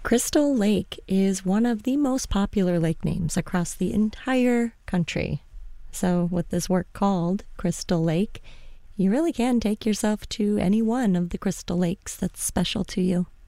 Crystal Lake is one of the most popular lake names across the entire country. So with this work called Crystal Lake, you really can take yourself to any one of the crystal lakes that's special to you.